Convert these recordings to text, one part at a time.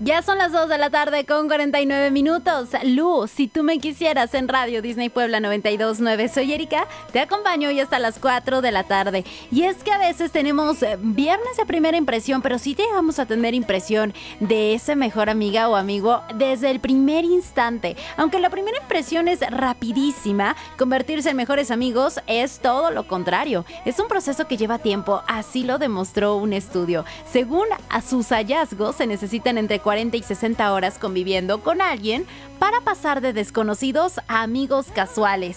Ya son las 2 de la tarde con 49 minutos. Lu, si tú me quisieras en Radio Disney Puebla 92.9. Soy Erika, te acompaño hoy hasta las 4 de la tarde. Y es que a veces tenemos viernes de primera impresión, pero sí llegamos a tener impresión de esa mejor amiga o amigo desde el primer instante. Aunque la primera impresión es rapidísima, convertirse en mejores amigos es todo lo contrario. Es un proceso que lleva tiempo, así lo demostró un estudio. Según a sus hallazgos, se necesitan entre 40 y 60 horas conviviendo con alguien para pasar de desconocidos a amigos casuales.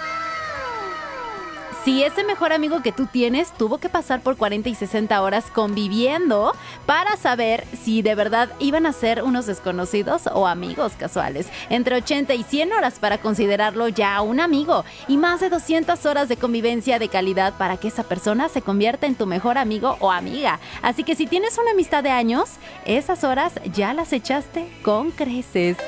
Si ese mejor amigo que tú tienes tuvo que pasar por 40 y 60 horas conviviendo para saber si de verdad iban a ser unos desconocidos o amigos casuales. Entre 80 y 100 horas para considerarlo ya un amigo y más de 200 horas de convivencia de calidad para que esa persona se convierta en tu mejor amigo o amiga. Así que si tienes una amistad de años, esas horas ya las echaste con creces.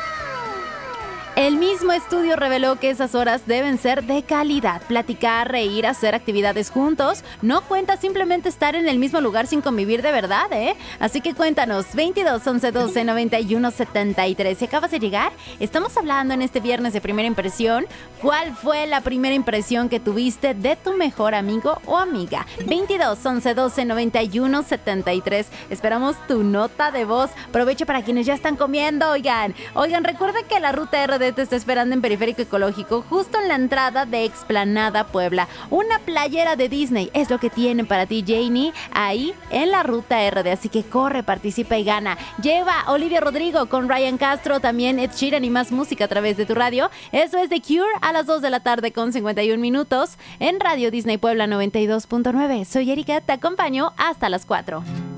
El mismo estudio reveló que esas horas deben ser de calidad. Platicar, reír, hacer actividades juntos. No cuenta simplemente estar en el mismo lugar sin convivir de verdad, ¿eh? Así que cuéntanos, 22 11 12 91 73. Si acabas de llegar, estamos hablando en este viernes de primera impresión. ¿Cuál fue la primera impresión que tuviste de tu mejor amigo o amiga? 22 11 12 91 73. Esperamos tu nota de voz. Aprovecho para quienes ya están comiendo, oigan, recuerda que la ruta RD te está esperando en Periférico Ecológico, justo en la entrada de Explanada Puebla. Una playera de Disney es lo que tienen para ti, Janie, ahí en la ruta RD. Así que corre, participa y gana. Lleva Olivia Rodrigo con Ryan Castro, también Ed Sheeran y más música a través de tu radio. Eso es The Cure a las 2 de la tarde con 51 minutos en Radio Disney Puebla 92.9. Soy Erika, te acompaño hasta las 4.